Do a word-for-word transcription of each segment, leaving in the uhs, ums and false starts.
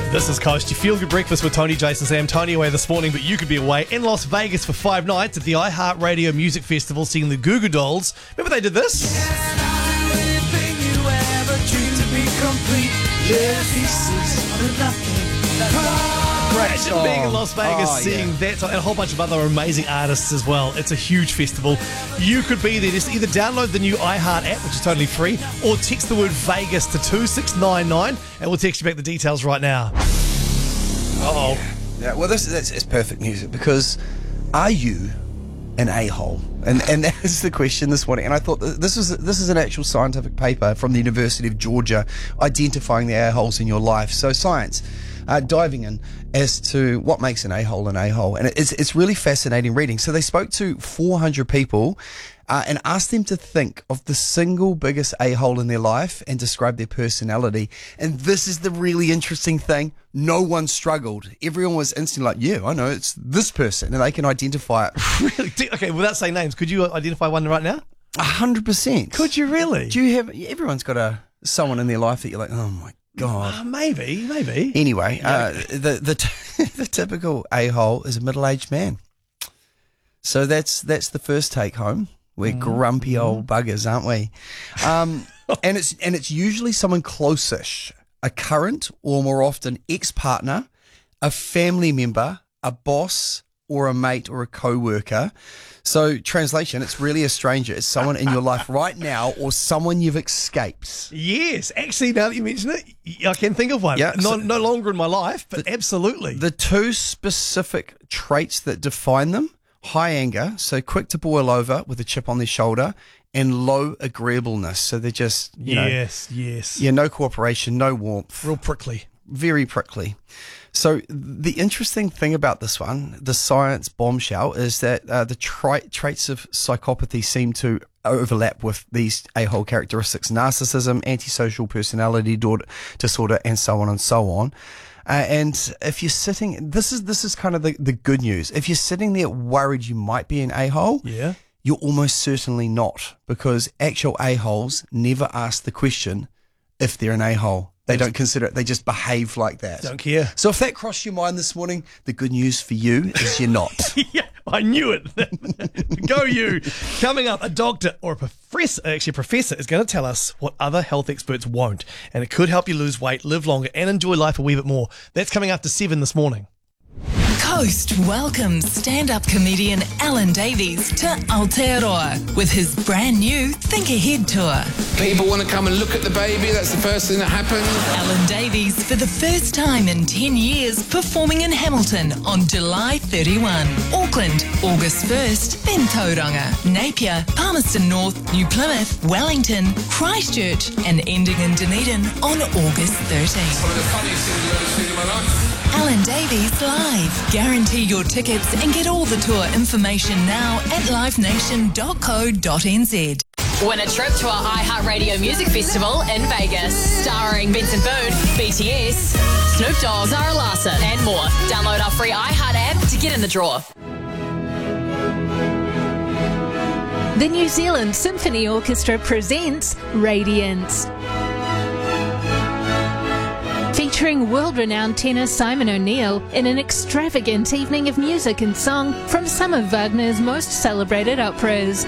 This is Coast. You feel good breakfast with Tony, Jason, Sam. Tony away this morning, but you could be away in Las Vegas for five nights at the iHeartRadio Music Festival, seeing the Goo Goo Dolls. Remember they did this? Imagine Oh. being in Las Vegas, Oh, seeing yeah. that, and a whole bunch of other amazing artists as well. It's a huge festival. You could be there. Just either download the new iHeart app, which is totally free, or text the word Vegas to two six nine nine, and we'll text you back the details right now. Uh-oh. Yeah, well, this is it's perfect music because are you an a-hole? And and that is the question this morning. And I thought that this is this is an actual scientific paper from the University of Georgia identifying the a-holes in your life. So science. Uh, diving in as to what makes an a-hole an a-hole. And it's, it's really fascinating reading. So they spoke to four hundred people uh, and asked them to think of the single biggest a-hole in their life and describe their personality. And this is the really interesting thing. No one struggled. Everyone was instantly like, yeah, I know, it's this person. And they can identify it. Really? Okay, without saying names, could you identify one right now? A hundred percent. Could you really? Do you have, everyone's got a someone in their life that you're like, oh my God. Uh, maybe, maybe. Anyway, uh, the the t- the typical a-hole is a middle-aged man. So that's that's the first take home. We're mm. grumpy old buggers, aren't we? Um, and it's and it's usually someone close-ish, a current or more often ex-partner, a family member, a boss, or a mate or a co-worker. So translation, it's really a stranger. It's someone in your life right now or someone you've escaped. Yes, actually, now that you mention it, I can think of one. Yeah, no, so no longer in my life, but the, absolutely. The two specific traits that define them, high anger, so quick to boil over with a chip on their shoulder, and low agreeableness. So they're just, you know. Yes, yes. Yeah, no cooperation, no warmth. Real prickly. Very prickly. So the interesting thing about this one, the science bombshell, is that uh, the tra- traits of psychopathy seem to overlap with these a-hole characteristics: narcissism, antisocial personality disorder, and so on and so on. Uh, and if you're sitting, this is this is kind of the, the good news. If you're sitting there worried you might be an a-hole, yeah, you're almost certainly not, because actual a-holes never ask the question if they're an a-hole. They don't consider it. They just behave like that. Don't care. So if that crossed your mind this morning, the good news for you is you're not. Yeah, I knew it. Go you. Coming up, a doctor or a professor, actually a professor, is going to tell us what other health experts won't. And it could help you lose weight, live longer, and enjoy life a wee bit more. That's coming up to seven this morning. Coast welcomes stand-up comedian Alan Davies to Aotearoa with his brand new Think Ahead tour. People want to come and look at the baby. That's the first thing that happens. Alan Davies, for the first time in ten years, performing in Hamilton on July thirty-first. Auckland, August first, then Tauranga, Napier, Palmerston North, New Plymouth, Wellington, Christchurch, and ending in Dunedin on August thirteenth. One of the funniest things I've ever seen in my life. Alan Davies Live. Guarantee your tickets and get all the tour information now at live nation dot co dot n z. Win a trip to our iHeartRadio Music Festival in Vegas, starring Benson Boone, B T S, Snoop Dogg, Zara Larsson, and more. Download our free iHeart app to get in the draw. The New Zealand Symphony Orchestra presents Radiance. Featuring world-renowned tenor Simon O'Neill in an extravagant evening of music and song from some of Wagner's most celebrated operas.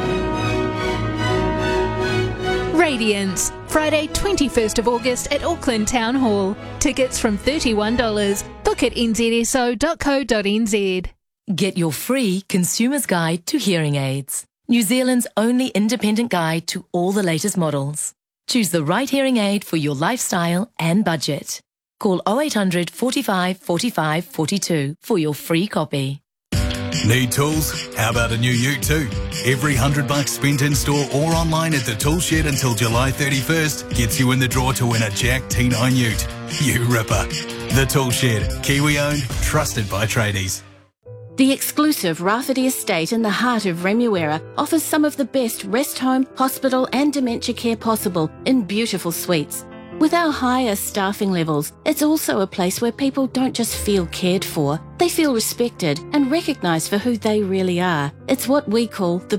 Radiance, Friday twenty-first of August at Auckland Town Hall. Tickets from thirty-one dollars. Book at n z s o dot co dot n z. Get your free Consumer's Guide to Hearing Aids. New Zealand's only independent guide to all the latest models. Choose the right hearing aid for your lifestyle and budget. Call oh eight hundred, forty-five, forty-five, forty-two for your free copy. Need tools? How about a new ute too? Every hundred bucks spent in store or online at the Tool Shed until July thirty-first gets you in the draw to win a Jack T nine ute. You ripper. The Tool Shed, Kiwi owned, trusted by tradies. The exclusive Rafferty Estate in the heart of Remuera offers some of the best rest home, hospital and dementia care possible in beautiful suites. With our higher staffing levels, it's also a place where people don't just feel cared for, they feel respected and recognised for who they really are. It's what we call the